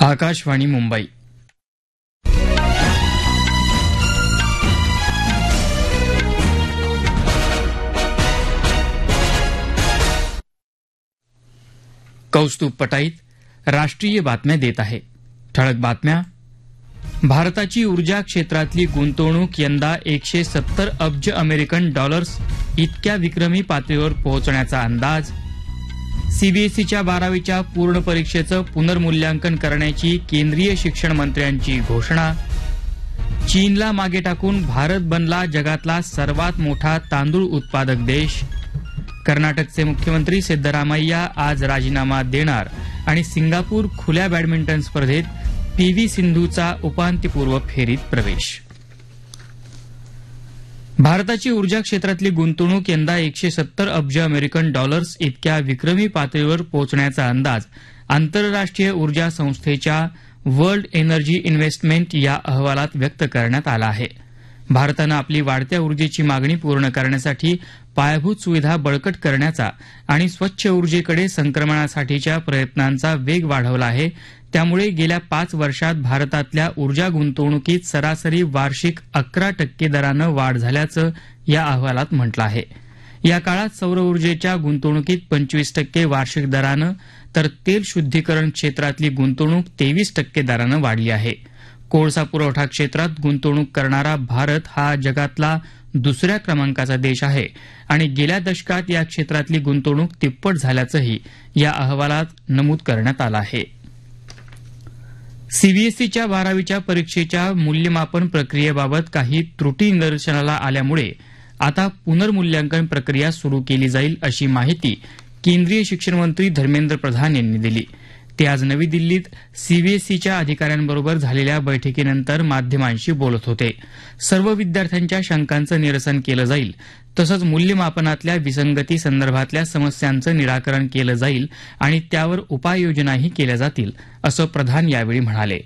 आकाशवाणी मुंबई. कौस्तुभ पटाईत राष्ट्रीय बातम्या देत आहे. ठळक बातम्या. भारताची ऊर्जा क्षेत्रातली गुंतवणूक यंदा 170 अब्ज अमेरिकन डॉलर्स इतक्या विक्रमी पातळीवर पोहोचण्याचा अंदाज. सीबीएसईच्या 12वीच्या पूर्ण परीक्षेचं पुनर्मूल्यांकन करण्याची केंद्रीय शिक्षण मंत्र्यांची घोषणा. चीनला मागे टाकून भारत बनला जगातला सर्वात मोठा तांदूळ उत्पादक देश. कर्नाटकचे मुख्यमंत्री सिद्धरामय्या आज राजीनामा देणार आणि सिंगापूर खुल्या बॅडमिंटन स्पर्धेत पीव्ही सिंधूचा उपांत्यपूर्व फेरीत प्रवेश. भारताची ऊर्जा क्षेत्रातली गुंतवणूक यंदा 170 अब्ज अमेरिकन डॉलर्स इतक्या विक्रमी पातळीवर पोहोचण्याचा अंदाज आंतरराष्ट्रीय ऊर्जा संस्थेच्या वर्ल्ड एनर्जी इन्व्हेस्टमेंट या अहवालात व्यक्त करण्यात आला आहे. भारतानं आपली वाढत्या ऊर्जेची मागणी पूर्ण करण्यासाठी पायाभूत सुविधा बळकट करण्याचा आणि स्वच्छ ऊर्जेकडे संक्रमणासाठीच्या प्रयत्नांचा वेग वाढवला आहे. त्यामुळे गेल्या 5 वर्षात भारतातल्या ऊर्जा गुंतवणुकीत सरासरी वार्षिक 11% दरानं वाढ झाल्याचं या अहवालात म्हटलं आहे. या काळात सौर ऊर्जेच्या गुंतवणुकीत 25% वार्षिक दरानं तर तेल शुद्धीकरण क्षेत्रातली गुंतवणूक 23% दरानं वाढली आहे. कोळसा पुरवठा क्षेत्रात गुंतवणूक करणारा भारत हा जगातला दुसऱ्या क्रमांकाचा देश आहे आणि गेल्या दशकात या क्षेत्रातली गुंतवणूक तिप्पट झाल्याचंही या अहवालात नमूद करण्यात आलं आहे. सीबीएसईच्या 12वीच्या परीक्षेच्या मूल्यमापन प्रक्रियेबाबत काही त्रुटी निदर्शनाला आल्यामुळे आता पुनर्मूल्यांकन प्रक्रिया सुरू केली जाईल अशी माहिती केंद्रीय शिक्षण मंत्री धर्मेंद्र प्रधान यांनी दिली. ते आज नवी दिल्लीत सीबीएसईच्या अधिकाऱ्यांबरोबर झालेल्या बैठकीनंतर माध्यमांशी बोलत होते. सर्व विद्यार्थ्यांच्या शंकांचं निरसन केलं जाईल तसंच मूल्यमापनातल्या विसंगती संदर्भातल्या समस्यांचं निराकरण केलं जाईल आणि त्यावर उपाययोजनाही केल्या जातील असं प्रधान यावेळी म्हणाले.